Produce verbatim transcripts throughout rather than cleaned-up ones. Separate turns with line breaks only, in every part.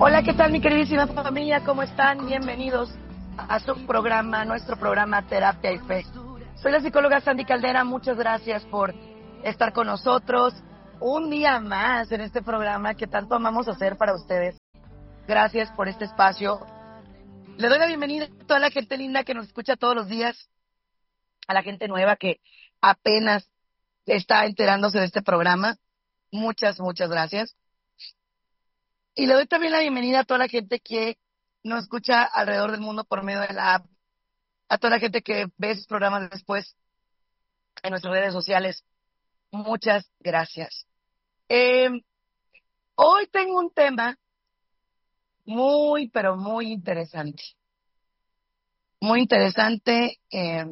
Hola, ¿qué tal mi queridísima familia? ¿Cómo están? Bienvenidos a su programa, nuestro programa Terapia y Fe. Soy la psicóloga Sandy Caldera, muchas gracias por estar con nosotros un día más en este programa que tanto amamos hacer para ustedes. Gracias por este espacio. Le doy la bienvenida a toda la gente linda que nos escucha todos los días, a la gente nueva que apenas está enterándose de este programa. Muchas, muchas gracias. Y le doy también la bienvenida a toda la gente que nos escucha alrededor del mundo por medio de la app, a toda la gente que ve sus programas después en nuestras redes sociales. Muchas gracias. Eh, hoy tengo un tema muy, pero muy interesante. Muy interesante, eh,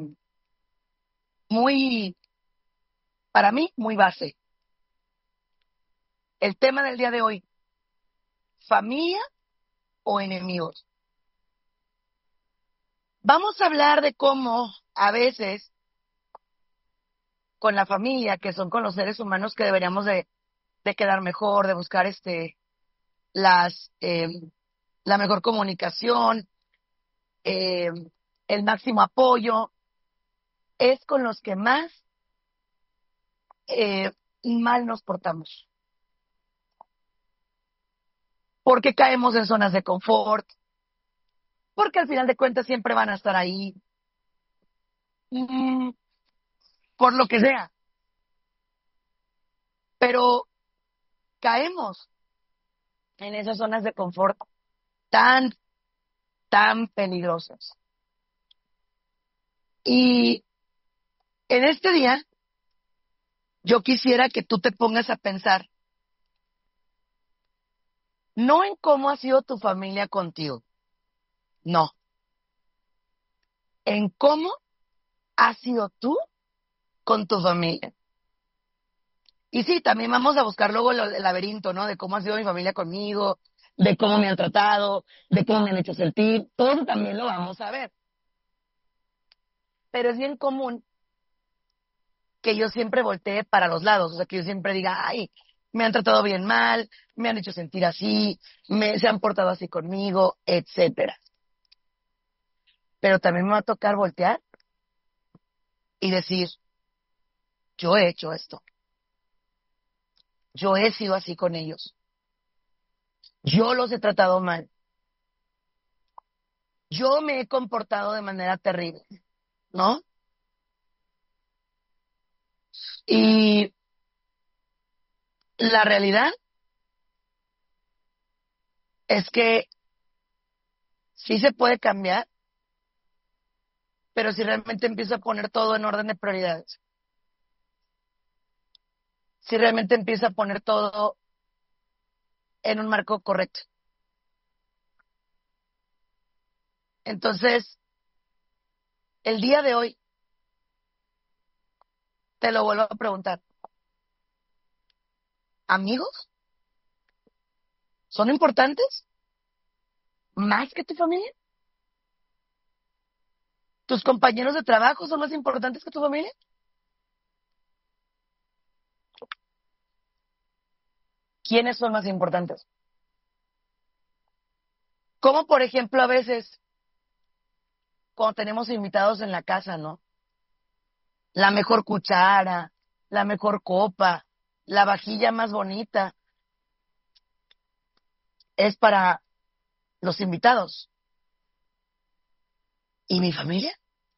muy, para mí, muy base. El tema del día de hoy, familia o enemigos. Vamos a hablar de cómo a veces con la familia, que son con los seres humanos que deberíamos de, de quedar mejor, de buscar este las eh, la mejor comunicación, eh, el máximo apoyo, es con los que más eh, mal nos portamos. Porque caemos en zonas de confort, porque al final de cuentas siempre van a estar ahí, mm, por lo que sea. Pero caemos en esas zonas de confort tan, tan peligrosas. Y en este día, yo quisiera que tú te pongas a pensar, no en cómo ha sido tu familia contigo, no, en cómo has sido tú con tu familia. Y sí, también vamos a buscar luego el laberinto, ¿no? De cómo ha sido mi familia conmigo, de cómo me han tratado, de cómo me han hecho sentir, todo eso también lo vamos a ver. Pero es bien común que yo siempre voltee para los lados, o sea, que yo siempre diga, ay, me han tratado bien mal, me han hecho sentir así, me, se han portado así conmigo, etcétera. Pero también me va a tocar voltear y decir, yo he hecho esto, yo he sido así con ellos, yo los he tratado mal, yo me he comportado de manera terrible, ¿no? Y la realidad es que sí se puede cambiar, pero si realmente empiezo a poner todo en orden de prioridades, si realmente empiezo a poner todo en un marco correcto. Entonces, el día de hoy, te lo vuelvo a preguntar, ¿amigos son importantes más que tu familia? ¿Tus compañeros de trabajo son más importantes que tu familia? ¿Quiénes son más importantes? Como por ejemplo a veces cuando tenemos invitados en la casa, ¿no? La mejor cuchara, la mejor copa, la vajilla más bonita es para los invitados. ¿Y mi familia?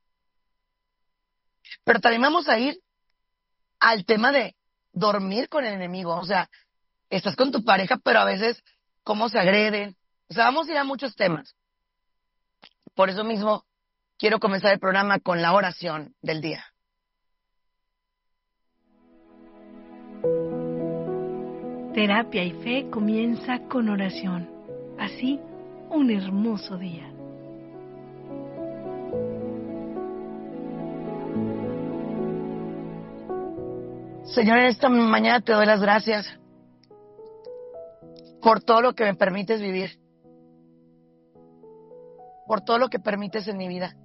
Pero también vamos a ir al tema de dormir con el enemigo. O sea, estás con tu pareja, pero a veces cómo se agreden. O sea, vamos a ir a muchos temas. Por eso mismo quiero comenzar el programa con la oración del día.
Terapia y Fe comienza con oración. Así, un hermoso día.
Señor, en esta mañana te doy las gracias por todo lo que me permites vivir, por todo lo que permites en mi vida.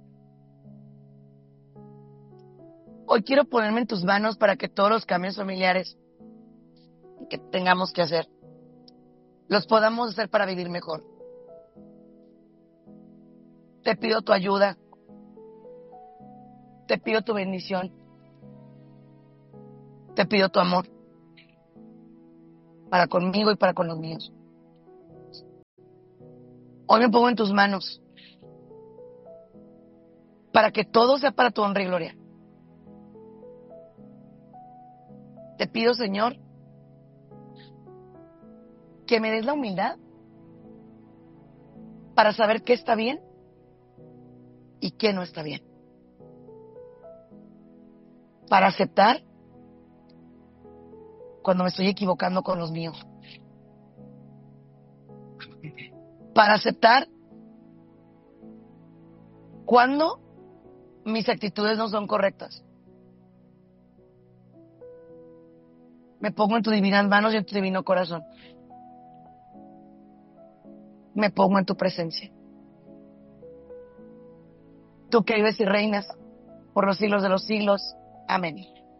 Hoy quiero ponerme en tus manos para que todos los cambios familiares que tengamos que hacer los podamos hacer para vivir mejor. Te pido tu ayuda, te pido tu bendición, te pido tu amor para conmigo y para con los míos. Hoy me pongo en tus manos para que todo sea para tu honra y gloria. Te pido, Señor, que me des la humildad para saber qué está bien y qué no está bien. Para aceptar cuando me estoy equivocando con los míos. Para aceptar cuando mis actitudes no son correctas. Me pongo en tus divinas manos y en tu divino corazón. Me pongo en tu presencia. Tú que vives y reinas por los siglos de los siglos. Amén.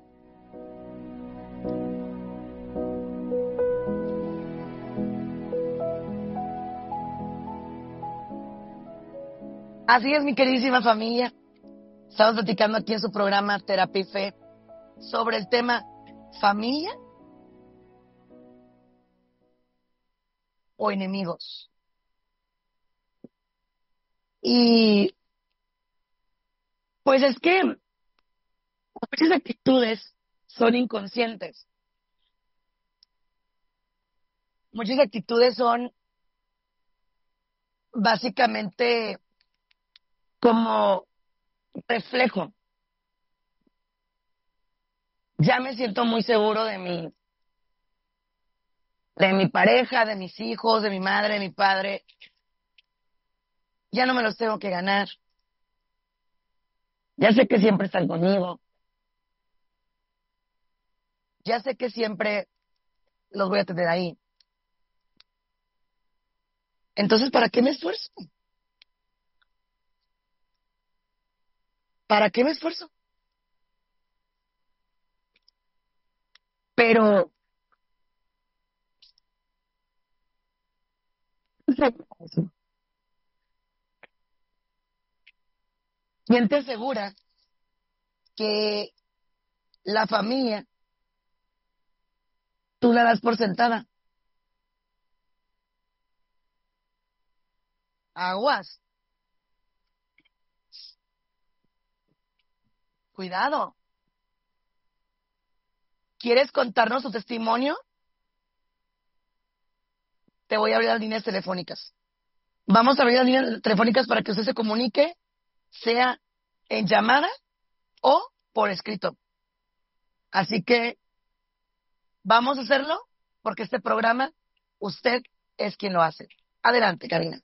Así es, mi queridísima familia. Estamos platicando aquí en su programa Terapia y Fe sobre el tema familia o enemigos. Y pues es que muchas actitudes son inconscientes. Muchas actitudes son básicamente como reflejo. Ya me siento muy seguro de mi, de mi pareja, de mis hijos, de mi madre, de mi padre. Ya no me los tengo que ganar. Ya sé que siempre están conmigo. Ya sé que siempre los voy a tener ahí. Entonces, ¿para qué me esfuerzo? ¿Para qué me esfuerzo? Pero ¿quién te asegura que la familia tú la das por sentada? Aguas. Cuidado. ¿Quieres contarnos tu testimonio? Te voy a abrir las líneas telefónicas. Vamos a abrir las líneas telefónicas para que usted se comunique, sea en llamada o por escrito. Así que vamos a hacerlo porque este programa, usted es quien lo hace. Adelante, Karina.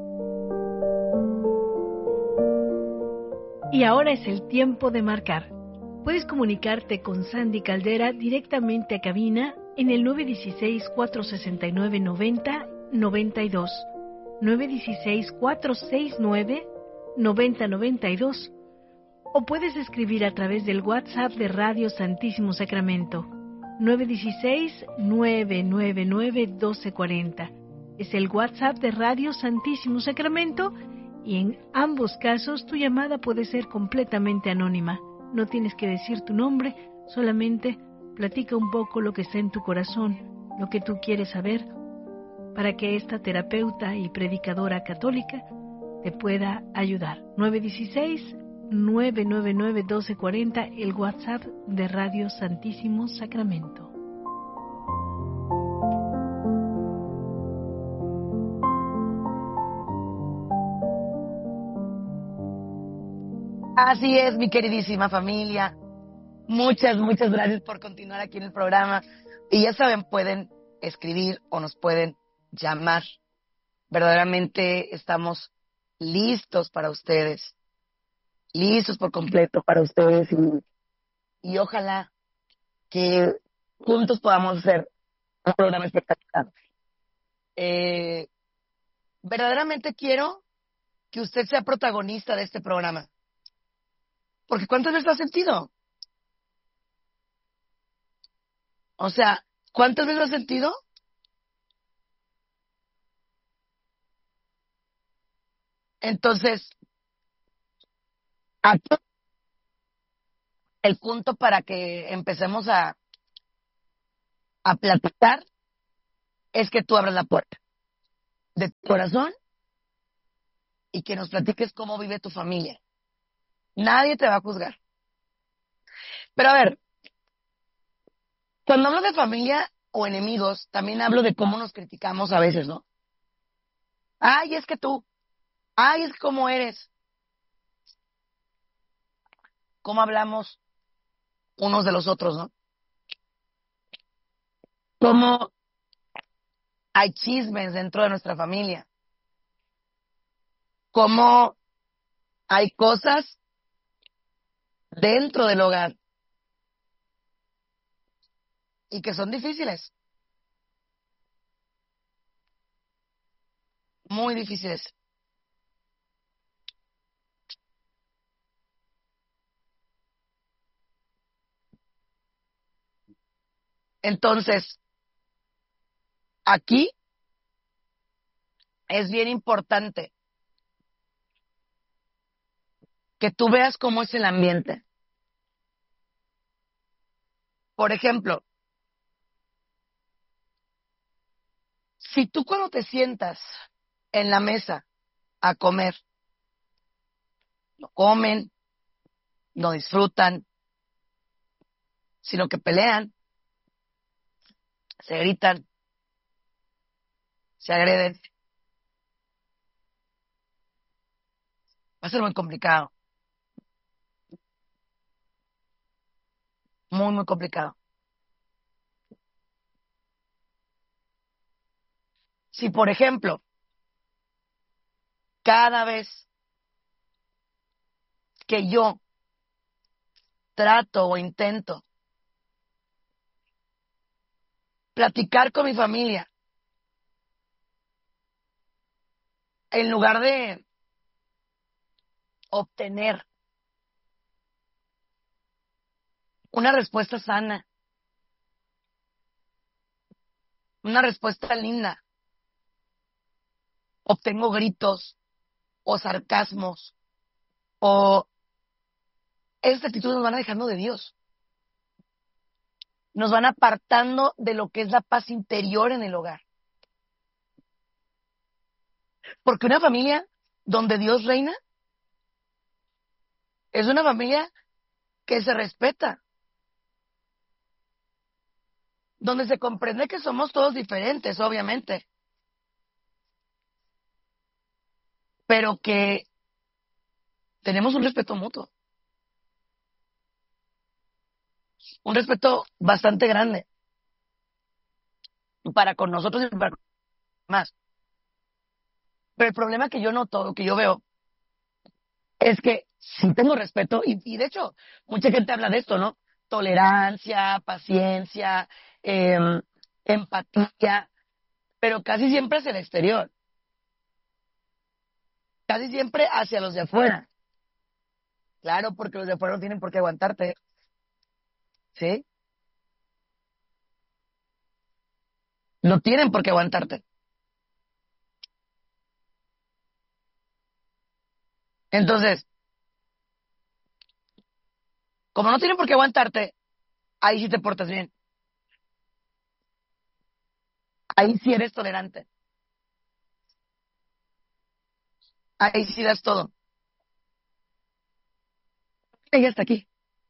Y ahora es el tiempo de marcar. Puedes comunicarte con Sandy Caldera directamente a cabina en el nueve uno seis, cuatro seis nueve, nueve cero nueve dos, nueve uno seis, cuatro seis nueve, nueve cero nueve dos, o puedes escribir a través del WhatsApp de Radio Santísimo Sacramento, nueve uno seis, nueve nueve nueve, uno dos cuatro cero. Es el WhatsApp de Radio Santísimo Sacramento y en ambos casos tu llamada puede ser completamente anónima. No tienes que decir tu nombre, solamente platica un poco lo que está en tu corazón, lo que tú quieres saber, para que esta terapeuta y predicadora católica te pueda ayudar. nueve uno seis, nueve nueve nueve, uno dos cuatro cero, el WhatsApp de Radio Santísimo Sacramento.
Así es, mi queridísima familia. Muchas, muchas gracias por continuar aquí en el programa. Y ya saben, pueden escribir o nos pueden llamar. Verdaderamente estamos listos para ustedes. Listos por completo para ustedes. Y, y ojalá que juntos podamos hacer un programa espectacular. Eh, verdaderamente quiero que usted sea protagonista de este programa. Porque ¿cuántas veces lo has sentido? O sea, ¿cuántas veces lo has sentido Entonces, aquí el punto para que empecemos a, a platicar es que tú abras la puerta de tu corazón y que nos platiques cómo vive tu familia. Nadie te va a juzgar. Pero a ver, cuando hablo de familia o enemigos, también hablo de cómo nos criticamos a veces, ¿no? Ay, es que tú. Ay, es como eres. Cómo hablamos unos de los otros, ¿no? Cómo hay chismes dentro de nuestra familia. Cómo hay cosas dentro del hogar y que son difíciles, muy difíciles. Entonces, aquí es bien importante que tú veas cómo es el ambiente. Por ejemplo, si tú cuando te sientas en la mesa a comer, no comen, no disfrutan, sino que pelean, se gritan, se agreden, va a ser muy complicado, muy, muy complicado. Si, por ejemplo, cada vez que yo trato o intento platicar con mi familia, en lugar de obtener una respuesta sana, una respuesta linda, obtengo gritos o sarcasmos o esas actitudes nos van alejando de Dios, nos van apartando de lo que es la paz interior en el hogar. Porque una familia donde Dios reina es una familia que se respeta, donde se comprende que somos todos diferentes, obviamente, pero que tenemos un respeto mutuo, un respeto bastante grande para con nosotros y para con los demás. Pero el problema que yo noto, que yo veo, es que sí tengo respeto, y, y de hecho, mucha gente habla de esto, ¿no? Tolerancia, paciencia, eh, empatía, pero casi siempre hacia el exterior, casi siempre hacia los de afuera. Claro, porque los de afuera no tienen por qué aguantarte, ¿sí? No tienen por qué aguantarte. Entonces, como no tienen por qué aguantarte, ahí sí te portas bien. Ahí sí eres tolerante. Ahí sí das todo. Y hasta aquí.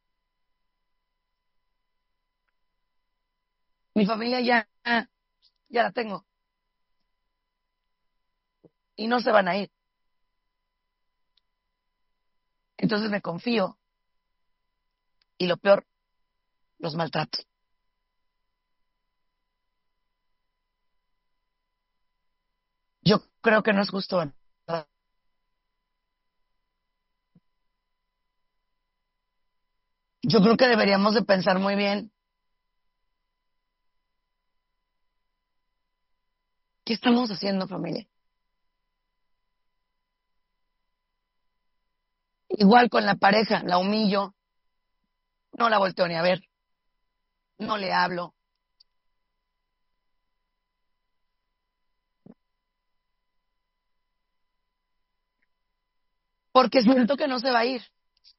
Mi familia ya, ya la tengo. Y no se van a ir. Entonces me confío. Y lo peor, los maltrato. Yo creo que no es justo, ¿verdad? Yo creo que deberíamos de pensar muy bien qué estamos haciendo, familia. Igual con la pareja, la humillo, no la volteo ni a ver, no le hablo. porque siento que no se va a ir.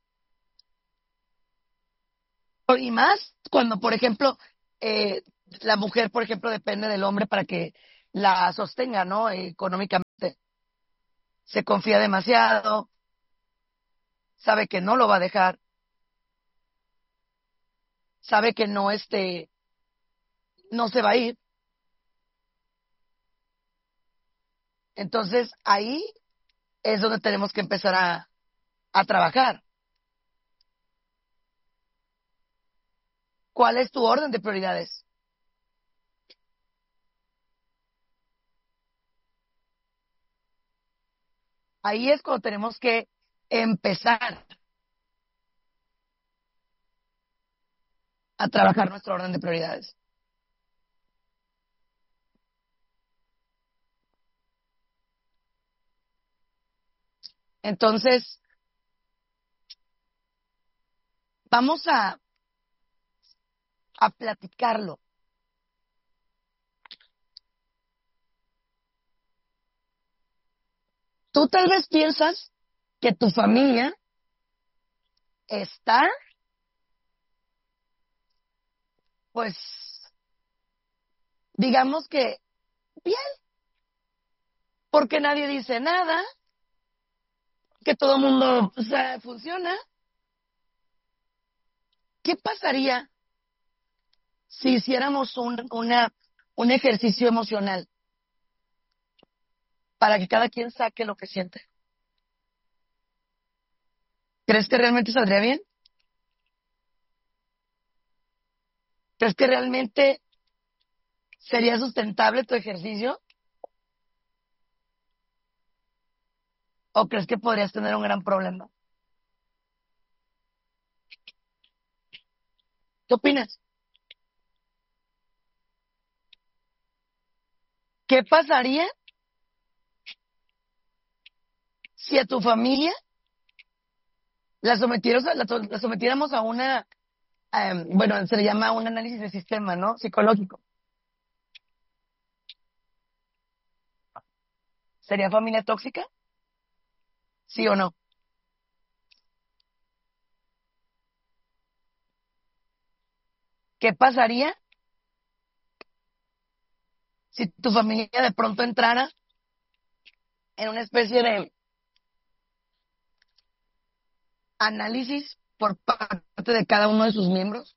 Y más cuando, por ejemplo, eh, la mujer, por ejemplo, depende del hombre para que la sostenga, ¿no? Económicamente. Se confía demasiado, sabe que no lo va a dejar, sabe que no, este, no se va a ir. Entonces, ahí es donde tenemos que empezar a, a trabajar. ¿Cuál es tu orden de prioridades? Ahí es cuando tenemos que empezar a trabajar nuestro orden de prioridades. Entonces, vamos a, a platicarlo. Tú tal vez piensas que tu familia está, pues, digamos que bien, porque nadie dice nada, que todo el mundo, o sea, funciona. ¿Qué pasaría si hiciéramos un, una, un ejercicio emocional para que cada quien saque lo que siente? ¿Crees que realmente saldría bien? ¿Crees que realmente sería sustentable tu ejercicio? ¿O crees que podrías tener un gran problema? ¿Qué opinas? ¿Qué pasaría si a tu familia la sometiéramos, la, la sometiéramos a una, eh, bueno, se le llama un análisis de sistema, ¿no? Psicológico. ¿Sería familia tóxica? ¿Sí o no? ¿Qué pasaría si tu familia de pronto entrara en una especie de análisis por parte de cada uno de sus miembros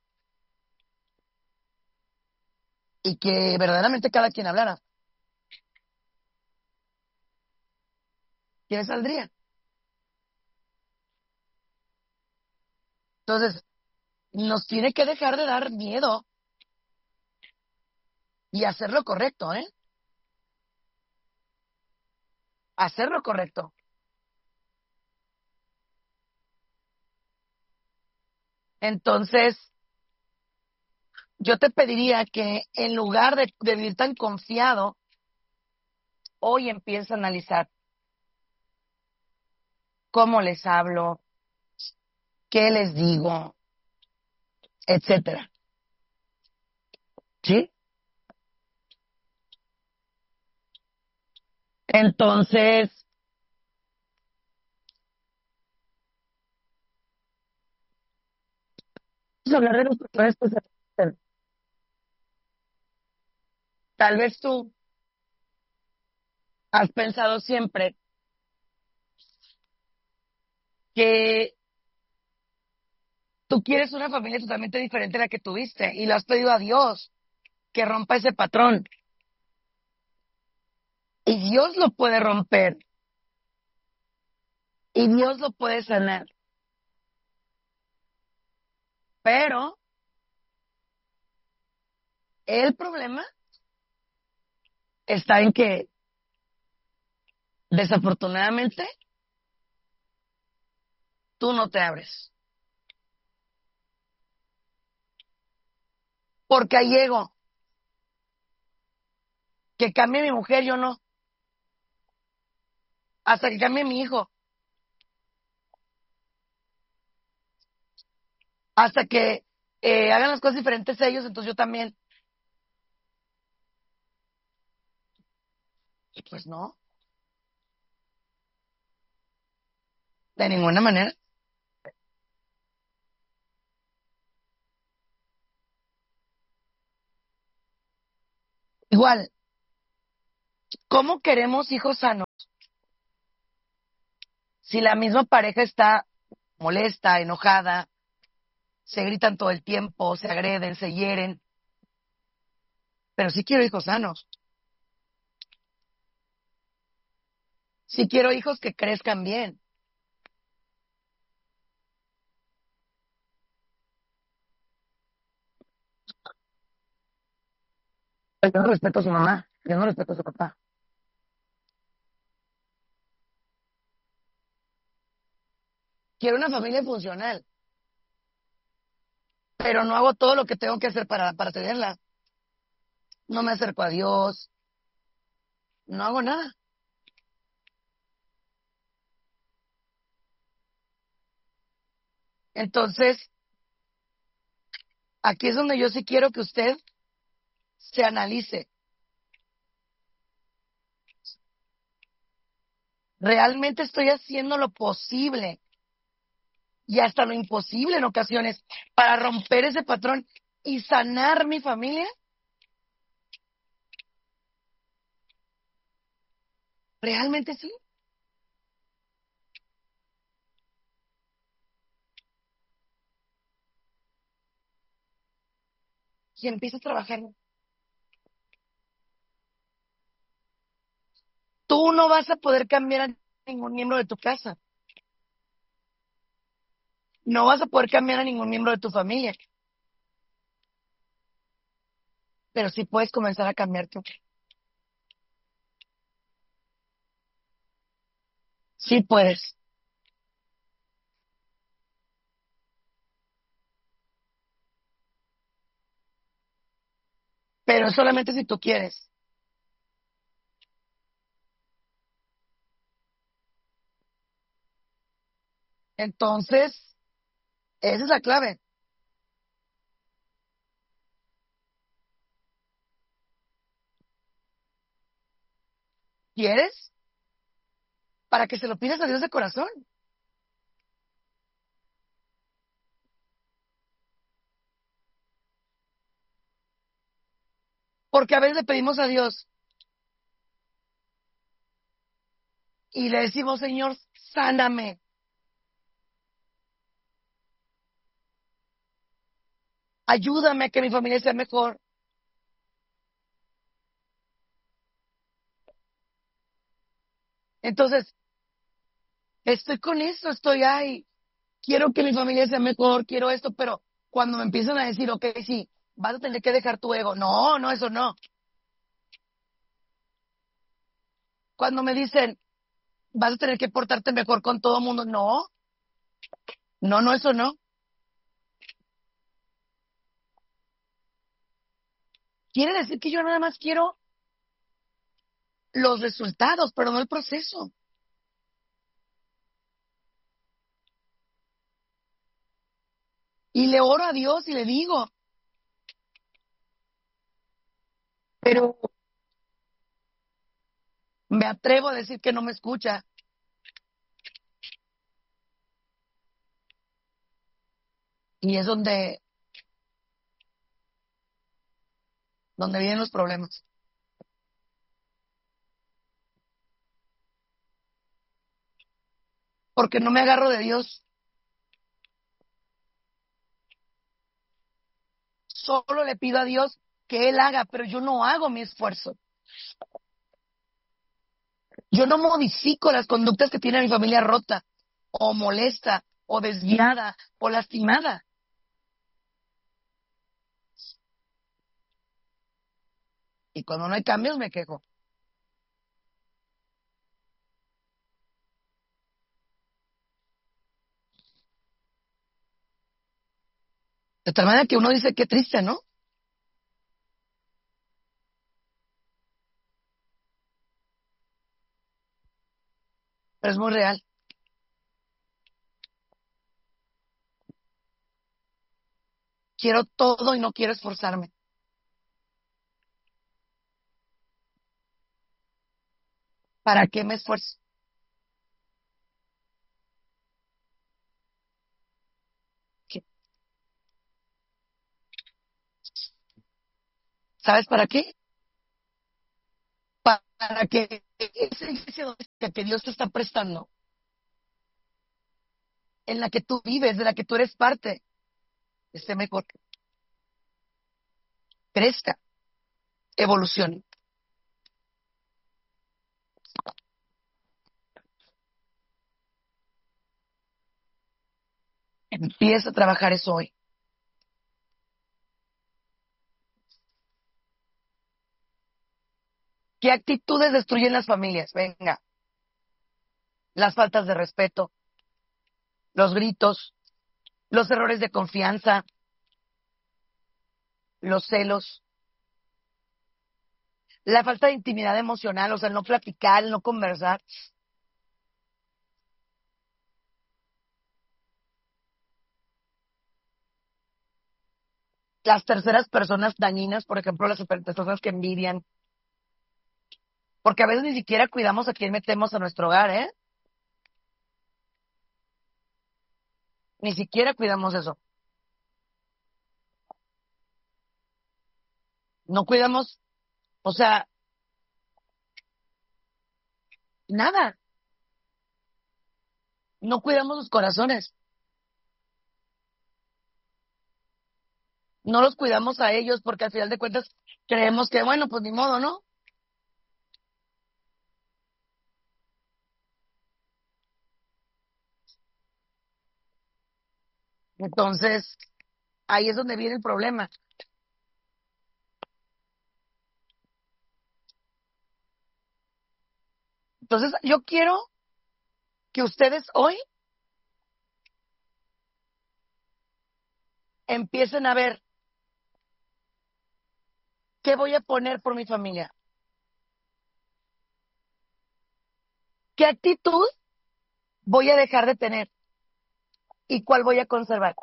y que verdaderamente cada quien hablara? ¿Quién saldría? Entonces, nos tiene que dejar de dar miedo y hacer lo correcto, ¿eh? Hacer lo correcto. Entonces, yo te pediría que en lugar de, de vivir tan confiado, hoy empieza a analizar cómo les hablo, qué les digo, etcétera. ¿Sí? Entonces, vamos a hablar de los factores que se repiten. Tal vez tú has pensado siempre que tú quieres una familia totalmente diferente a la que tuviste y le has pedido a Dios que rompa ese patrón. Y Dios lo puede romper. Y Dios lo puede sanar. Pero el problema está en que, desafortunadamente, tú no te abres. Porque hay ego. Que cambie mi mujer, yo no. Hasta que cambie mi hijo. Hasta que eh, hagan las cosas diferentes ellos, entonces yo también. Pues no. De ninguna manera. Igual, ¿cómo queremos hijos sanos si la misma pareja está molesta, enojada, se gritan todo el tiempo, se agreden, se hieren? Pero sí quiero hijos sanos. Sí quiero hijos que crezcan bien. Yo no respeto a su mamá, yo no respeto a su papá. Quiero una familia funcional, pero no hago todo lo que tengo que hacer para, para tenerla. No me acerco a Dios, no hago nada. Entonces, aquí es donde yo sí quiero que usted se analice. ¿Realmente estoy haciendo lo posible y hasta lo imposible en ocasiones para romper ese patrón y sanar mi familia? ¿Realmente sí? Y empieza a trabajar. Tú no vas a poder cambiar a ningún miembro de tu casa. No vas a poder cambiar a ningún miembro de tu familia. Pero sí puedes comenzar a cambiar tú. Sí puedes. Pero solamente si tú quieres. Entonces, esa es la clave. ¿Quieres? Para que se lo pidas a Dios de corazón. Porque a veces le pedimos a Dios y le decimos, Señor, sáname. Ayúdame a que mi familia sea mejor. Entonces, estoy con esto, estoy ahí. Quiero que mi familia sea mejor, quiero esto, pero cuando me empiezan a decir, ok, sí, vas a tener que dejar tu ego. No, no, eso no. Cuando me dicen, vas a tener que portarte mejor con todo el mundo. No, no, no, eso no. Quiere decir que yo nada más quiero los resultados, pero no el proceso. Y le oro a Dios y le digo, pero me atrevo a decir que no me escucha. Y es donde, donde vienen los problemas. Porque no me agarro de Dios. Solo le pido a Dios que Él haga, pero yo no hago mi esfuerzo. Yo no modifico las conductas que tiene mi familia rota, o molesta, o desviada, o lastimada. Y cuando no hay cambios me quejo. De tal manera que uno dice, qué triste, ¿no? Pero es muy real. Quiero todo y no quiero esforzarme. ¿Para qué me esfuerzo? ¿Sabes para qué? Para que esa iglesia doméstica que Dios te está prestando, en la que tú vives, de la que tú eres parte, esté mejor, crezca, evolucione. Empieza a trabajar eso hoy. ¿Qué actitudes destruyen las familias? Venga, las faltas de respeto, los gritos, los errores de confianza, los celos, la falta de intimidad emocional, o sea, el no platicar, el no conversar. Las terceras personas dañinas, por ejemplo, las personas que envidian, porque a veces ni siquiera cuidamos a quién metemos a nuestro hogar, ¿eh? Ni siquiera cuidamos eso. No cuidamos, o sea, nada. No cuidamos los corazones. No los cuidamos a ellos porque al final de cuentas creemos que, bueno, pues ni modo, ¿no? Entonces, ahí es donde viene el problema. Entonces, yo quiero que ustedes hoy empiecen a ver qué voy a poner por mi familia. ¿Qué actitud voy a dejar de tener? ¿Y cuál voy a conservar?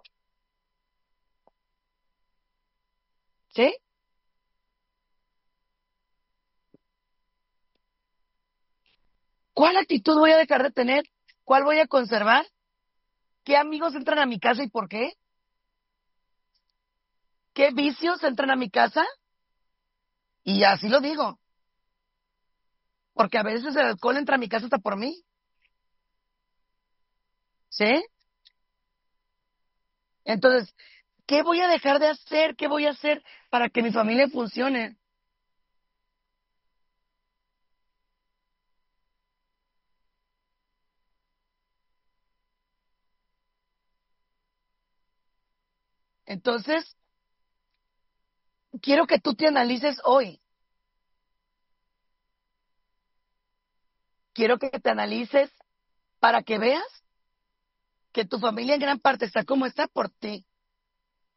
¿Sí? ¿Cuál actitud voy a dejar de tener? ¿Cuál voy a conservar? ¿Qué amigos entran a mi casa y por qué? ¿Qué vicios entran a mi casa? Y así lo digo, porque a veces el alcohol entra a mi casa hasta por mí. ¿Sí? Entonces, ¿qué voy a dejar de hacer? ¿Qué voy a hacer para que mi familia funcione? Entonces, quiero que tú te analices hoy. Quiero que te analices para que veas que tu familia en gran parte está como está por ti.